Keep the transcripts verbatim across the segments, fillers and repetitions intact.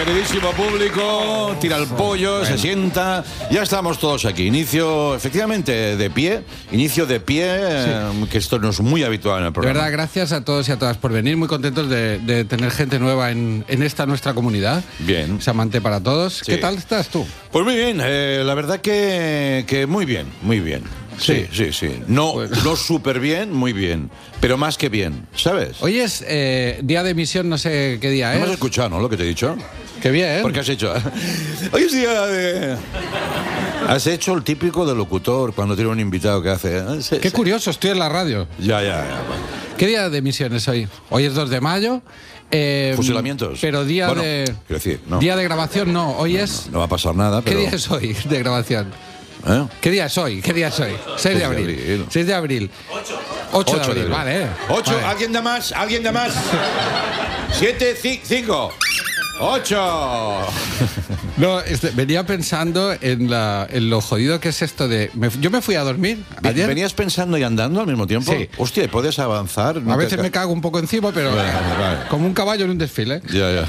Queridísimo público, tira el pollo, bueno. Se sienta. Ya estamos todos aquí. Inicio, efectivamente, de pie. Inicio de pie, sí. eh, que esto no es muy habitual en el programa. De verdad, gracias a todos y a todas por venir. Muy contentos de, de tener gente nueva en, en esta nuestra comunidad. Bien. Samante para todos. Sí. ¿Qué tal estás tú? Pues muy bien. Eh, la verdad que, que muy bien, muy bien. Sí, sí, sí. sí. No, pues... no súper bien, muy bien. Pero más que bien, ¿sabes? Hoy es eh, día de emisión, no sé qué día ¿No es. ¿No me has escuchado, no, lo que te he dicho? Qué bien. ¿Por qué has hecho? Hoy es día de... Has hecho el típico del locutor cuando tiene un invitado que hace... Sí, qué sí. curioso, estoy en la radio. Ya, ya, ya. ¿Qué día de emisión es hoy? Hoy es dos de mayo. Eh, Fusilamientos. Pero día bueno, de... Quiero decir, no. Día de grabación no, hoy no, es... No, no va a pasar nada, pero... ¿Qué día es hoy de grabación? ¿Eh? ¿Qué día es hoy? ¿Qué día es hoy? seis de abril. abril. seis de abril. ocho de abril, vale. ocho, vale. ¿Alguien da más? ¿Alguien da más? siete, cinco. ¡Ocho! No, este, venía pensando en, la, en lo jodido que es esto de... Me, yo me fui a dormir ayer. ¿Venías pensando y andando al mismo tiempo? Sí. Hostia, ¿puedes avanzar? A veces me cago un poco encima, pero vale, vale. Como un caballo en un desfile. Ya, ya.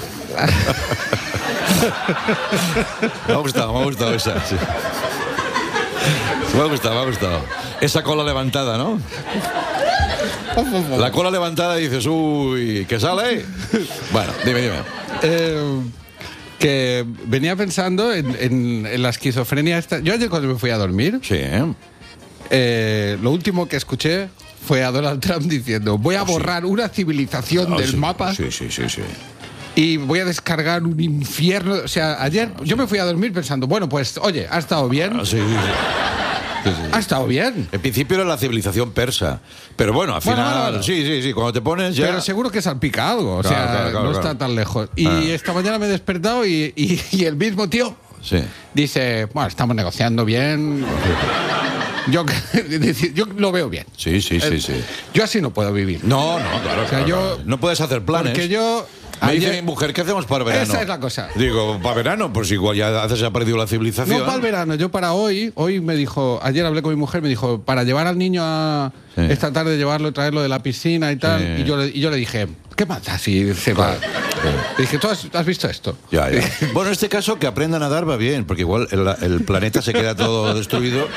Me ha gustado, me ha gustado esa, sí. Me ha gustado, me ha gustado. Esa cola levantada, ¿no? La cola levantada y dices, uy, ¿qué sale? Bueno, dime, dime. Eh, que venía pensando en, en, en la esquizofrenia esta. Yo ayer cuando me fui a dormir, sí, ¿eh? Eh, lo último que escuché fue a Donald Trump diciendo: voy a oh, borrar sí. una civilización oh, del sí. mapa. Sí, sí, sí, sí. Y voy a descargar un infierno. O sea, ayer oh, yo sí. me fui a dormir pensando, bueno, pues, oye, ha estado bien. Oh, sí, sí, sí. Sí, sí. Ha estado bien. En principio era la civilización persa. Pero bueno, al final... Bueno, bueno, bueno. Sí, sí, sí, cuando te pones ya... Pero seguro que salpica algo. O claro, sea, claro, claro, no claro. está tan lejos. Y ah. esta mañana me he despertado y, y, y el mismo tío sí. dice, bueno, estamos negociando bien. Yo, yo lo veo bien. Sí, sí, sí, sí. Yo así no puedo vivir. No, no, claro. O sea, claro, yo... claro. No puedes hacer planes. Porque yo... Me ayer... dice mi mujer, ¿qué hacemos para verano? Esa es la cosa. Digo, ¿para verano? Pues igual ya haces ha perdido la civilización. No para el verano, yo para hoy, hoy me dijo, ayer hablé con mi mujer, me dijo, para llevar al niño a sí. esta tarde, llevarlo, traerlo de la piscina y tal, sí. y, yo le, y yo le dije, ¿qué pasa si se va? Sí. Le dije, ¿tú has, has visto esto? Ya, ya. Bueno, en este caso que aprenda a nadar va bien, porque igual el, el planeta se queda todo destruido.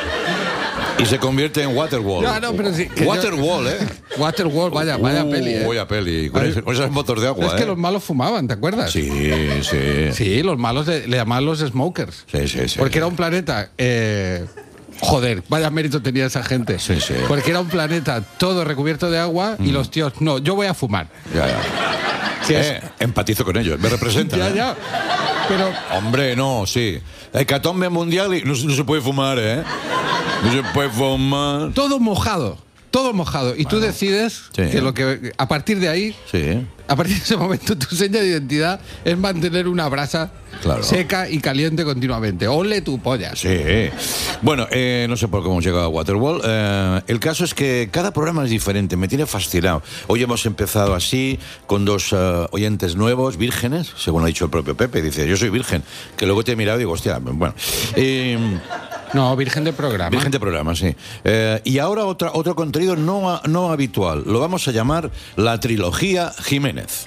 Y se convierte en Waterwall. No, no, pero sí, Waterwall, yo... ¿eh? Waterwall, vaya, vaya uh, peli, ¿eh? Vaya peli, con, ese, con esos motos de agua, Es ¿eh? que los malos fumaban, ¿te acuerdas? Sí, sí. Sí, los malos de, le llamaban los smokers. Sí, sí, sí. Porque sí. era un planeta... Eh, joder, vaya mérito tenía esa gente. Sí, sí. Porque era un planeta todo recubierto de agua mm. y los tíos, no, yo voy a fumar. Ya, ya. Sí, eh, es... Empatizo con ellos, me representan. Ya, ¿eh? ya. Pero... Hombre, no, sí. Hecatombe mundial y no, no se puede fumar, ¿eh? No se puede fumar. Todo mojado, todo mojado. Y bueno, tú decides sí. que lo que a partir de ahí, sí. a partir de ese momento, tu seña de identidad es mantener una brasa claro. seca y caliente continuamente. Ole tu polla. Sí. Bueno, eh, no sé por cómo hemos llegado a Waterwall. Eh, el caso es que cada programa es diferente. Me tiene fascinado. Hoy hemos empezado así, con dos uh, oyentes nuevos, vírgenes, según ha dicho el propio Pepe. Dice, yo soy virgen. Que luego te he mirado y digo, hostia, bueno. Eh, No, virgen de programa. Virgen de programa, sí. Eh, y ahora otra, otro contenido no, no habitual. Lo vamos a llamar la trilogía Jiménez.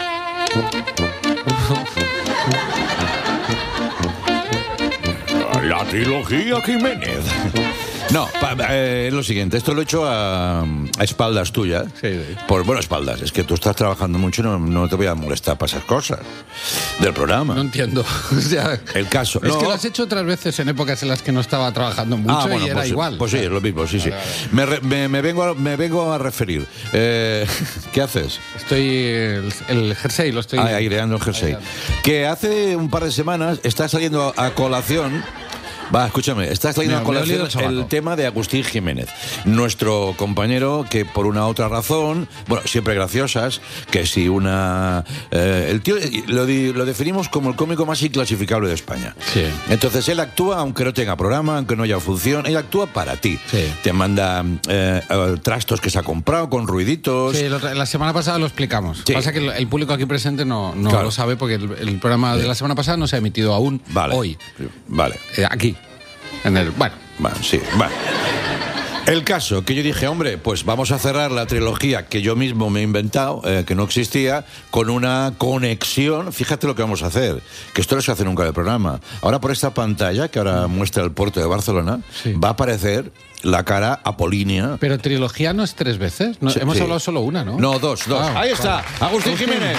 La trilogía Jiménez. No, pa, eh, es lo siguiente, esto lo he hecho a, a espaldas tuyas. Sí, sí. Por, bueno, espaldas, es que tú estás trabajando mucho y no, no te voy a molestar para esas cosas del programa. No entiendo. O sea, el caso. Es no. que lo has hecho otras veces en épocas en las que no estaba trabajando mucho ah, bueno, y era pues, igual. Pues sí, es lo mismo, sí, sí. Vale, vale. Me, re, me, me, vengo a, me vengo a referir. Eh, ¿Qué haces? Estoy, el, el jersey lo estoy... Ah, aireando el jersey. Aireando. Que hace un par de semanas está saliendo a colación... Va, escúchame, estás trayendo a colación el, el tema de Agustín Jiménez, nuestro compañero que por una otra razón, bueno, siempre graciosas, que si una... Eh, el tío lo, di, lo definimos como el cómico más inclasificable de España. Sí. Entonces él actúa, aunque no tenga programa, aunque no haya función, él actúa para ti. Sí. Te manda eh, trastos que se ha comprado con ruiditos. Sí, la semana pasada lo explicamos. Sí. Pasa que el público aquí presente no, no claro. lo sabe porque el, el programa de la semana pasada no se ha emitido aún vale. hoy. Vale. Eh, aquí. En el, bueno. Bueno, sí, bueno. El caso, que yo dije, hombre, pues vamos a cerrar la trilogía que yo mismo me he inventado, eh, que no existía, con una conexión. Fíjate lo que vamos a hacer, que esto no se hace nunca en el programa. Ahora por esta pantalla, que ahora muestra el puerto de Barcelona, sí. va a aparecer la cara apolínea. Pero trilogía no es tres veces, no, sí, hemos sí. hablado solo una, ¿no? No, dos, dos. Ah, ahí está, claro. Agustín, Agustín Jiménez.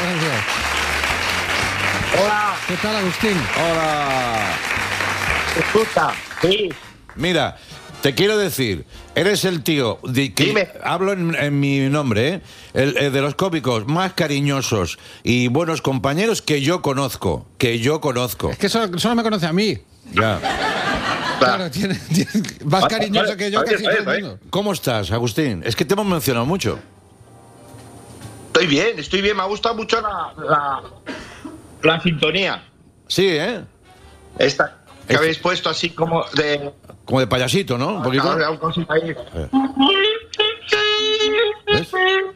Hola. ¿Qué tal, Agustín? Hola. Escucha, sí. Mira, te quiero decir, eres el tío, de, que Dime. hablo en, en mi nombre, ¿eh? El, el de los cómicos más cariñosos y buenos compañeros que yo conozco, que yo conozco. Es que solo, solo me conoce a mí. Ya. Claro, tiene, tiene, más cariñoso vale, que yo vale, casi vale, todo vale. el mundo. ¿Cómo estás, Agustín? Es que te hemos mencionado mucho. Estoy bien, estoy bien. Me ha gustado mucho la, la, la sintonía. Sí, ¿eh? Esta que Este. habéis puesto así como de... Como de payasito, ¿no? Un poquito. Ahora, un cosita ahí. Eh. ¿Ves?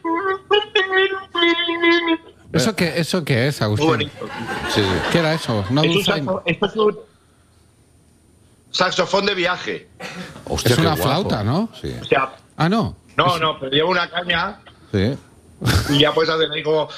¿Eso qué, ¿Eso qué es, Agustín? Muy bonito. Sí. ¿Qué era eso? ¿Una Es un dulzaina? saxo- esto es un saxofón de viaje. Hostia, Es una qué guapo. flauta, ¿no? Sí. O sea, Ah, no. no, no, pero lleva una caña Sí. y ya puedes hacer ahí como...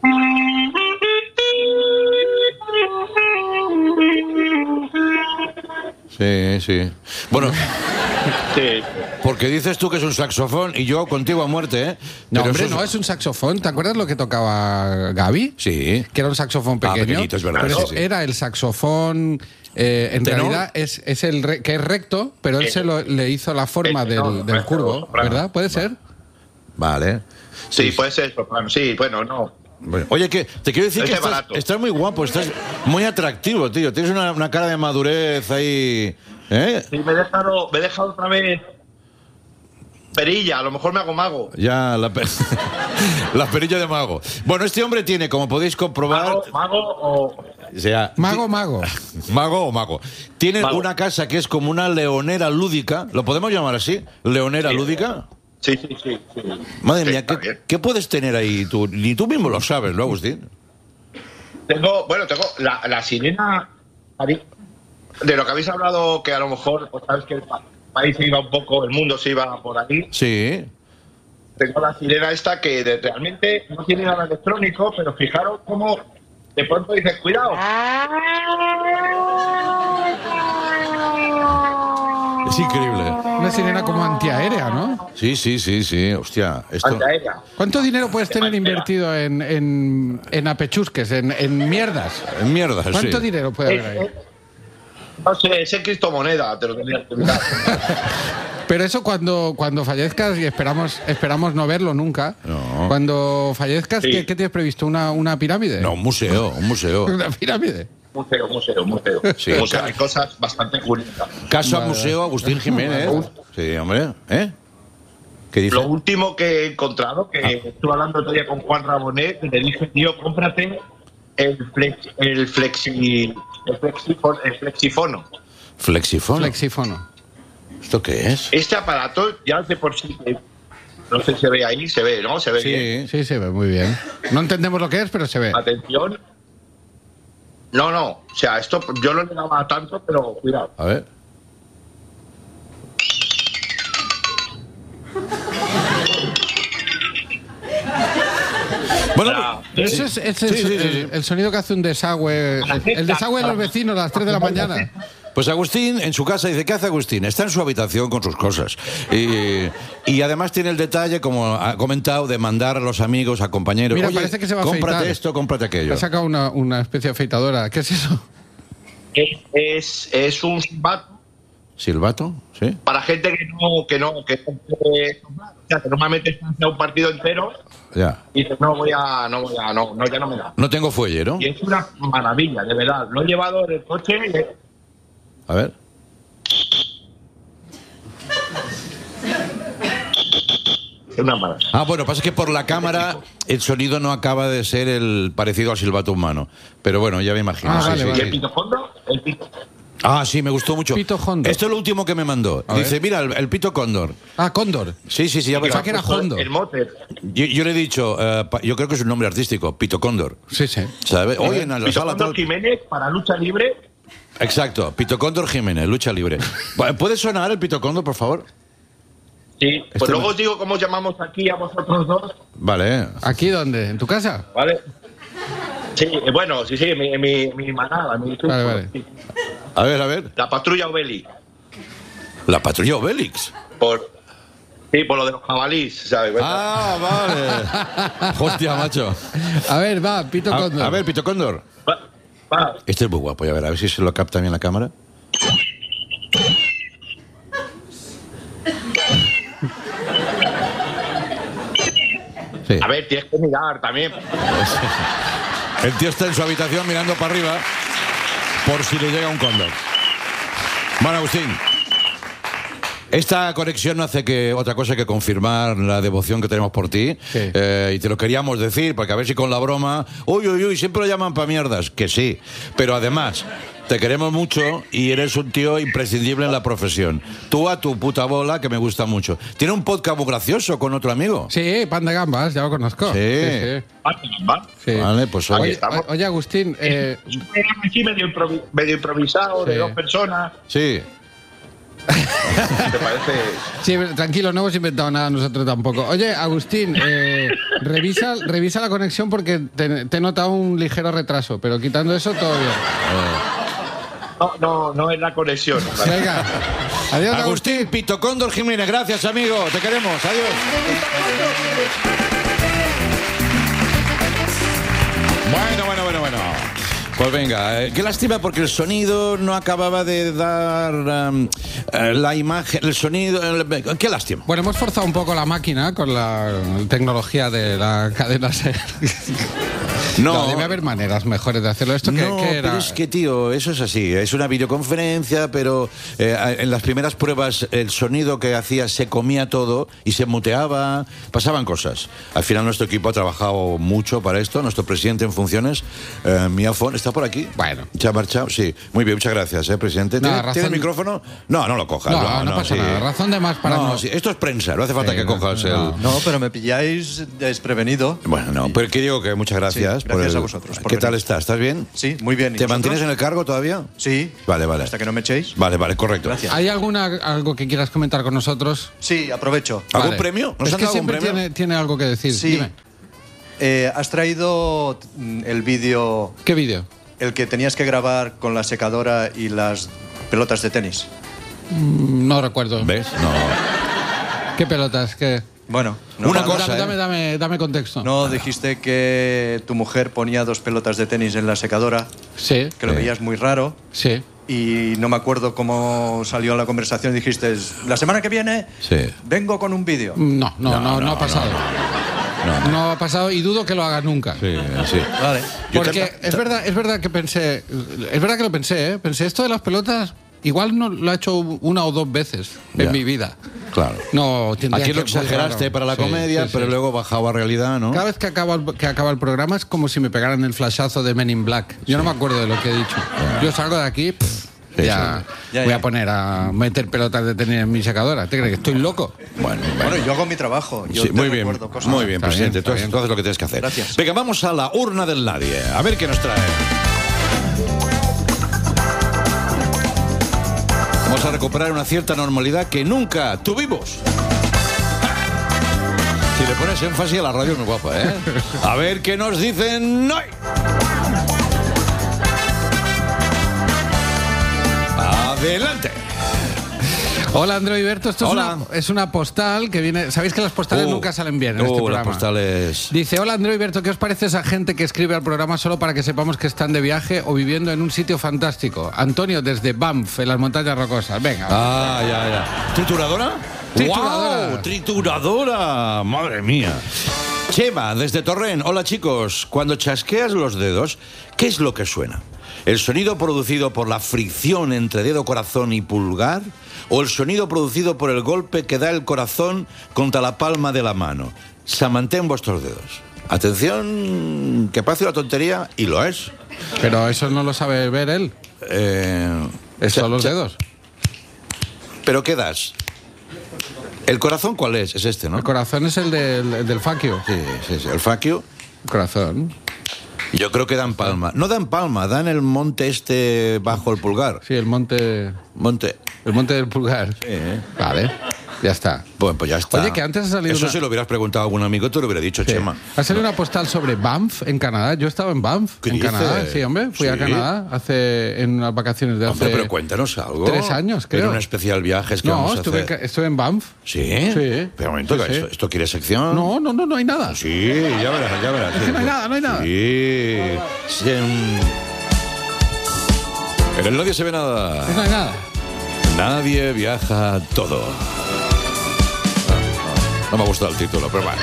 Sí, sí. Bueno, Sí. porque dices tú que es un saxofón y yo contigo a muerte, ¿eh? No, Pero hombre, eso no, es un saxofón. ¿Te acuerdas lo que tocaba Gaby? Sí. Que era un saxofón pequeño. Ah, pequeñito, es verdad, Pero sí, eso sí. era el saxofón. eh, en ¿Tenor? realidad es, es el re- que es recto, pero él Sí. se lo, le hizo la forma Sí, del, no, del no, curvo, no, ¿verdad? ¿Puede ser? Vale. Sí, puede ser soprano. Sí, bueno, no. Bueno, oye, que te quiero decir Ese que estás, barato. estás muy guapo, estás muy atractivo, tío. Tienes una, una cara de madurez ahí. ¿Eh? Sí, me he dejado, me he dejado otra vez perilla. A lo mejor me hago mago. Ya, la, pe- la perilla de mago. Bueno, este hombre tiene, como podéis comprobar. Mago, mago o... O sea, Mago, mago. Mago o mago. Tiene Mago. una casa que es como una leonera lúdica. ¿Lo podemos llamar así? ¿Leonera Sí. lúdica? Sí, sí, sí. sí. Madre Sí, mía, está ¿qué, bien. qué puedes tener ahí tú? Ni tú mismo lo sabes, ¿no, Agustín? Tengo, bueno, tengo la, la sirena de lo que habéis hablado, que a lo mejor, pues sabes que el pa- país se iba un poco, el mundo se iba por ahí. Sí. Tengo la sirena esta que de- realmente no tiene nada electrónico, pero fijaros cómo de pronto dices, cuidado. Es increíble. Una sirena como antiaérea, ¿no? Sí, sí, sí, sí. Hostia, esto. Antiaérea. ¿Cuánto dinero puedes tener invertido en, en, en apechusques, en, en mierdas? Mierda, sí. ¿Cuánto dinero puede Es, haber ahí? es- no sé, es en criptomoneda, te lo tendrías que mirar. Pero eso cuando, cuando fallezcas, y esperamos, esperamos no verlo nunca, No. cuando fallezcas, Sí. ¿qué, qué tienes previsto? ¿Una, una pirámide? No, un museo, un museo. ¿Una pirámide? Museo, museo, museo. Sí. Museo, hay cosas bastante curiosas. Casa Vale. Museo Agustín Jiménez. Sí, hombre. ¿Eh? ¿Qué dice? Lo último que he encontrado, que Ah. estuve hablando todavía con Juan Rabonet, que le dije, tío, cómprate el, flex, el, flexi, el, flexifon- el flexifono. Flexifono. Flexífono. ¿Esto qué es? Este aparato ya de por sí, que- no sé si se ve ahí, se ve, ¿no? Se ve bien. Sí. Sí, se ve muy bien. No entendemos lo que es, pero se ve. Atención. No, no, o sea, esto yo no le daba tanto, pero cuidado. A ver. Bueno, Ah, pues- Eso es, es el, Sí, sí, sí, el- sí. el sonido que hace un desagüe. El desagüe de los vecinos a las tres de la mañana. Pues Agustín en su casa dice, ¿qué hace Agustín? Está en su habitación con sus cosas. Y, y además tiene el detalle, como ha comentado, de mandar a los amigos, a compañeros. Mira, Oye, parece que se va a cómprate afeitar. esto, cómprate aquello. Ha sacado una, una especie de afeitadora. ¿Qué es eso? Es, es, es un silbato ¿Silbato? ¿Sí? para gente que no, que no, que, que- o sea, que normalmente está hacia un partido entero Ya. y dices, no voy a, no voy a, no, no, ya no me da. No tengo fuelle, ¿no? Y es una maravilla, de verdad. Lo he llevado en el coche y es A ver. una maravilla. Ah, bueno, pasa que por la cámara el sonido no acaba de ser el parecido al silbato humano. Pero bueno, ya me imagino. Ah, sí, vale, sí, ¿Y vale. el pito fondo? El pito. Ah, sí, me gustó mucho. Pito Hondo. Esto es lo último que me mandó. A Dice, ver. mira, el, el pito cóndor. Ah, cóndor. Sí, sí, sí, ya verás. Pensaba que era Hondo. El mote. Yo, yo le he dicho, eh, pa- yo creo que es un nombre artístico, Pito Cóndor. Sí, sí. ¿Sabes? Oye, en la Pito sala Fondo tal. Jiménez para lucha libre. Exacto, Pito Cóndor Jiménez, lucha libre. ¿Puede sonar el Pito Cóndor, por favor? Sí, pues Este luego me... os digo cómo os llamamos aquí a vosotros dos. Vale. ¿Aquí dónde? ¿En tu casa? Vale. Sí, bueno, sí, sí, mi, mi, mi manada, mi truco. Vale, vale. Sí. A ver, a ver. La patrulla Obelix. La patrulla Obelix. Por, sí, por lo de los jabalís, ¿sabes? Ah, vale. Hostia, macho. A ver, va, Pito A, Cóndor. a ver, Pito Cóndor. Va, va. Este es muy guapo, ya ver, a ver si se lo capta bien la cámara. Sí. A ver, tienes que mirar también. El tío está en su habitación mirando para arriba por si le llega un cóndor. Bueno, Agustín, esta conexión no hace que otra cosa que confirmar la devoción que tenemos por ti. Sí. Eh, y te lo queríamos decir, porque a ver si con la broma, uy, uy, uy, siempre lo llaman pa' mierdas, que sí. Pero además, te queremos mucho y eres un tío imprescindible en la profesión. Tú a tu puta bola, que me gusta mucho. Tiene un podcast muy gracioso con otro amigo. Sí, Pan de Gambas, ya lo conozco. Sí. sí, Va. sí. Vale, pues Aquí oye. estamos. Oye, Agustín, eh, Aquí medio, improvi medio improvisado, Sí. de dos personas. Sí. ¿Te parece? sí, tranquilo, no hemos inventado nada nosotros tampoco. Oye, Agustín, eh, revisa, revisa la conexión porque te, te he notado un ligero retraso, pero quitando eso, todo bien. No, no, no es la conexión. ¿Vale? Venga, adiós, Agustín Agustín. Pito Cóndor Jiménez, gracias, amigo. Te queremos. Adiós. Bueno, bueno, bueno, bueno. Pues venga, eh, qué lástima porque el sonido no acababa de dar um, eh, la imagen, el sonido, eh, qué lástima. Bueno, hemos forzado un poco la máquina con la tecnología de la cadena SER. No. No, debe haber maneras mejores de hacerlo. ¿Esto qué, No, qué era? pero es que, tío, eso es así. Es una videoconferencia, pero eh, en las primeras pruebas el sonido que hacía se comía todo y se muteaba, pasaban cosas. Al final nuestro equipo ha trabajado mucho para esto. Nuestro presidente en funciones, eh, Miafón, está por aquí. Bueno. ¿Se ha marchado? Sí. Muy bien, muchas gracias, eh, presidente. ¿Tiene, Nada, ¿tiene razón- micrófono? No, no lo cojas. No, No, no, no, pasa sí. nada. Razón de más para no. no. Sí, esto es prensa, no hace falta Sí, que no, cojas no. el... No, pero me pilláis desprevenido. Bueno, no, pero que digo que muchas gracias. Sí, por gracias el- a vosotros por ¿Qué tal venir. estás? ¿Estás bien? Sí, muy bien. ¿Y ¿Te vosotros? mantienes en el cargo todavía? Sí. Vale, vale. Hasta que no me echéis. Vale, vale, correcto. Gracias. ¿Hay alguna algo que quieras comentar con nosotros? Sí, aprovecho. ¿Algún Vale. premio? ¿Nos Es han que dado algún siempre premio? tiene, tiene algo que decir. Sí. Dime. Eh, has traído mm, el vídeo, ¿Qué vídeo? el que tenías que grabar con la secadora y las pelotas de tenis. Mm, No recuerdo. ¿Ves? No. ¿Qué pelotas? ¿Qué? Bueno, no, Una Dame- cosa, dame, ¿eh? dame, dame, dame contexto. no dijiste que tu mujer ponía dos pelotas de tenis en la secadora, Sí, que lo Sí. veías muy raro. sí. Y no me acuerdo cómo salió la conversación. Dijiste, la semana que viene Sí. vengo con un vídeo. No, no, no, no, no, ha pasado. No, no. No ha pasado y dudo que lo haga nunca. Sí, sí. Vale. Yo Porque te- es verdad, es verdad que pensé, es verdad que lo pensé, ¿eh? Pensé esto de las pelotas, igual no lo he hecho una o dos veces Ya. en mi vida. Claro. No, tendría Aquí lo que- muy exageraste raro. para la Sí, comedia, sí, pero sí. luego bajaba a realidad, ¿no? Cada vez que acaba, el, que acaba el programa es como si me pegaran el flashazo de Men in Black. Yo no me acuerdo de lo que he dicho. Yo salgo de aquí, pff, Sí, ya, Ya, voy ya. a poner a meter pelotas de tenis en mi secadora. ¿Te crees que estoy loco? Bueno, Bueno, yo hago mi trabajo. Yo Sí, te muy bien, recuerdo cosas. muy bien, Está presidente. bien, está Entonces, bien. entonces lo que tienes que hacer. Gracias. Venga, vamos a la urna del nadie. A ver qué nos trae. Vamos a recuperar una cierta normalidad que nunca tuvimos. Si le pones énfasis a la radio es muy guapa, ¿eh? A ver qué nos dicen hoy. Adelante. Hola, Andreu Iberto. Esto es Hola. una, es una postal que viene. Sabéis que las postales Uh, nunca salen bien en uh, este las programa. postales. Dice, hola Andreu Iberto, ¿qué os parece esa gente que escribe al programa solo para que sepamos que están de viaje o viviendo en un sitio fantástico? Antonio, desde Banff, en las montañas rocosas. Venga. Ah, ya, ya. ¿Trituradora? Trituradora. ¡Guau! ¡Trituradora! ¡Madre mía! Chema, desde Torrent. Hola, chicos. Cuando chasqueas los dedos, ¿qué es lo que suena? ¿El sonido producido por la fricción entre dedo, corazón y pulgar? ¿O el sonido producido por el golpe que da el corazón contra la palma de la mano? Samantén vuestros dedos. Atención, que parece una tontería, y lo es. Pero eso no lo sabe ver él. Eh, Es cha- son los cha- dedos. ¿Pero qué das? ¿El corazón cuál es? Es este, ¿no? El corazón es el del, el del faquio. Sí, sí, sí. El faquio. El corazón. Yo creo que dan palma. No dan palma, dan el monte este bajo el pulgar. Sí, el monte. Monte. El monte del pulgar. Sí, ¿eh? Vale. Ya está. Bueno, pues ya está. Oye, que antes ha salido Eso una... si lo hubieras preguntado a algún amigo, te lo hubiera dicho, sí. Chema. Ha salido una postal sobre Banff, en Canadá. Yo he estado en Banff, ¿Qué en dices? Canadá. Sí, hombre. Fui ¿Sí? a Canadá hace en unas vacaciones de hace... Hombre, pero cuéntanos algo. Tres años, creo. Era un especial viajes que no, vamos a estuve, hacer. En, estuve en Banff. ¿Sí? Sí. Pero un momento, Sí, sí. ¿esto, ¿esto quiere sección? No, no, no, no hay nada. Sí, ya verás, ya verás. Es que no hay nada, no hay nada. Sí. Sí. En el Nadie se ve nada. No hay nada. Nadie viaja todo. No me ha gustado el título, pero bueno.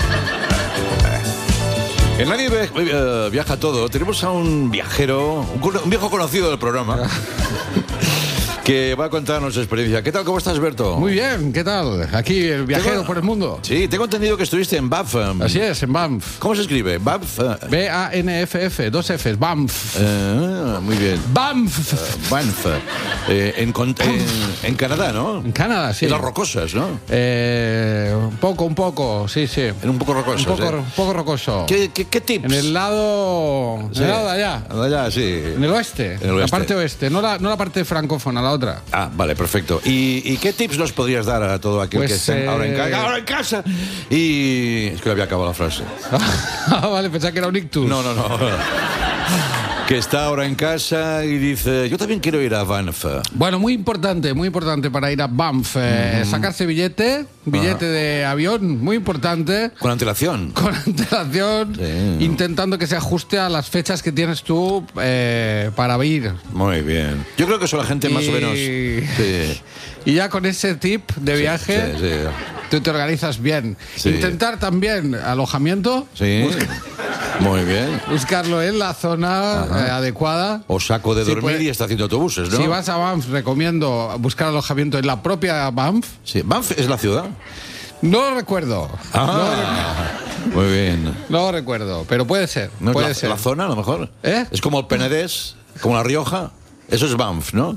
En Nadie viaja todo tenemos a un viajero, un viejo conocido del programa, que va a contarnos su experiencia. ¿Qué tal? ¿Cómo estás, Berto? Muy bien, ¿qué tal? Aquí el viajero Tengo... por el mundo. Sí, tengo entendido que estuviste en Banff. Así es, en Banff. ¿Cómo se escribe? Banff. B A N F F, dos Fs, Banff. Uh, muy bien. Banff. Uh, Banff. Eh, en, en, en Canadá, ¿no? En Canadá, sí. En las rocosas, ¿no? Eh, un poco, un poco, sí, sí. En un poco rocoso. Un poco, ¿eh? un poco rocoso. ¿Qué, qué, qué tips? En el lado, Sí. en el lado de allá. De allá, sí. En el oeste. En el oeste. La parte oeste, no la, no la parte francófona, la otra. Ah, vale, perfecto. ¿Y, y qué tips nos podrías dar a todo aquel Pues, que esté eh... ahora, en ca- ahora en casa? Y... Es que había acabado la frase. Ah, vale, pensaba que era un ictus. No, no, no. Que está ahora en casa y dice, yo también quiero ir a Banff. Bueno, muy importante, muy importante para ir a Banff. Eh, mm. Sacarse billete, billete Ajá. de avión, muy importante. Con antelación. Con antelación, sí. Intentando que se ajuste a las fechas que tienes tú eh, para ir. Muy bien. Yo creo que eso la gente y... más o menos... Sí. Y ya con ese tip de sí, viaje, sí, sí. tú te organizas bien. Sí. Intentar también alojamiento. Sí. Busca... Muy bien. Buscarlo en la zona eh, adecuada. O saco de dormir sí, pues, y está haciendo autobuses, ¿no? Si vas a Banff, recomiendo buscar alojamiento en la propia Banff. Sí. ¿Banff es la ciudad? No lo recuerdo. Ah, no lo recuerdo. Muy bien. No lo recuerdo, pero puede ser. ¿No puede es la, ser. la zona, a lo mejor? ¿Eh? Es como el Penedés, como la Rioja. Eso es Banff, ¿no?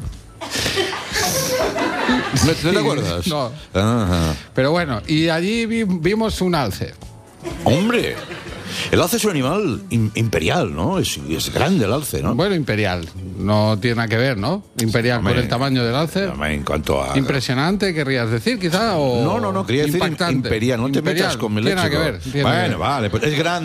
¿No, ¿no te acuerdas? No. Ajá. Pero bueno, y allí vi, vimos un alce. ¡Hombre! El alce es un animal in, imperial, ¿no? Es, es grande el alce, ¿no? Bueno, imperial. No tiene nada que ver, ¿no? Imperial sí, por el tamaño del alce. En cuanto a... Impresionante, querrías decir, quizá, o... No, no, no, quería decir impactante. imperial. No te imperial. metas con mi Tiene léxico. nada que ver. Bueno, vale, pues es grande.